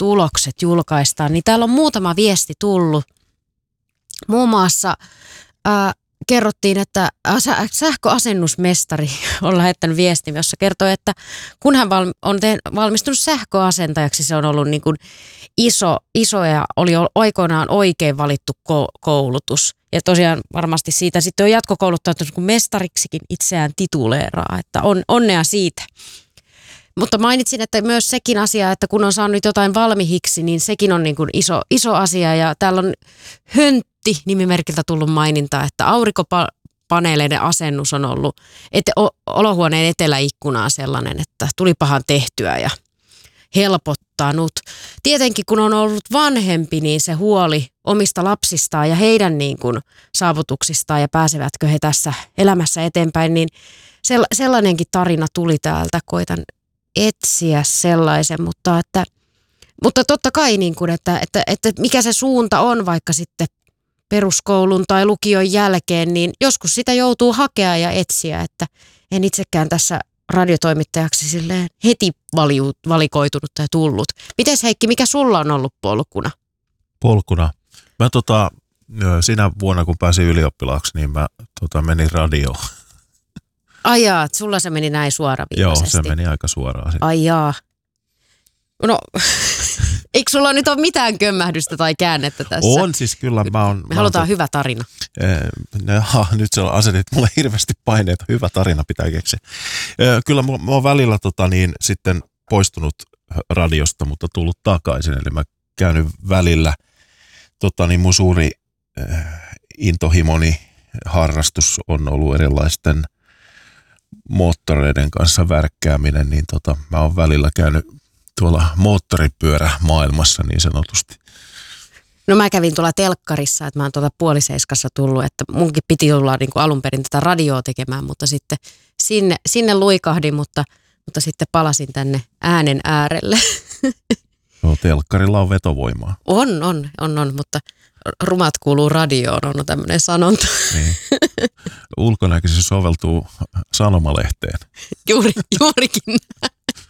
tulokset julkaistaan, niin täällä on muutama viesti tullut. Muun muassa kerrottiin, että sähköasennusmestari on lähettänyt viestin, jossa kertoo, että kun hän on valmistunut sähköasentajaksi, se on ollut niin kuin iso ja oli aikoinaan oikein valittu koulutus. Ja tosiaan varmasti siitä sitten on jatkokouluttautunut, kun mestariksikin itseään tituleeraa, että onnea siitä. Mutta mainitsin, että myös sekin asia, että kun on saanut jotain valmiiksi, niin sekin on niin kuin iso asia. Ja täällä on Höntti-nimimerkiltä tullut maininta, että aurinkopaneeleiden asennus on ollut olohuoneen eteläikkunaa sellainen, että tulipahan tehtyä ja helpottanut. Tietenkin kun on ollut vanhempi, niin se huoli omista lapsistaan ja heidän niin kuin saavutuksistaan ja pääsevätkö he tässä elämässä eteenpäin, niin sellainenkin tarina tuli täältä. Koitan etsiä sellaisen, mutta totta kai niin kuin, että mikä se suunta on vaikka sitten peruskoulun tai lukion jälkeen, niin joskus sitä joutuu hakea ja etsiä, että en itsekään tässä radiotoimittajaksi silleen heti valikoitunut tai tullut. Mites Heikki, mikä sulla on ollut polkuna? Mä sinä vuonna kun pääsin ylioppilaaksi, niin mä menin radioon. Ai jaa, sulla se meni näin suoraviivaisesti. Joo, se meni aika suoraan. Ai jaa. No, eikö sulla nyt ole mitään kömmähdystä tai käännettä tässä? On siis kyllä. Me halutaan hyvä tarina. Nyt sä asetit mulle hirveästi paineita. Hyvä tarina pitää keksiä. Kyllä mä oon välillä sitten poistunut radiosta, mutta tullut takaisin. Eli mä käynyt välillä. Mun suuri intohimoni harrastus on ollut erilaisten moottoreiden kanssa värkkääminen, niin mä oon välillä käynyt tuolla moottoripyörämaailmassa niin sanotusti. No mä kävin tuolla telkkarissa, että mä oon puoliseiskassa tullut, että munkin piti tulla niin kuin alun perin tätä radioa tekemään, mutta sitten sinne luikahdin, mutta sitten palasin tänne äänen äärelle. No, telkkarilla on vetovoimaa. On, mutta rumat kuuluu radioon, on tämmöinen sanonta. Niin. Ulkonäköisesti se soveltuu sanomalehteen. Juurikin.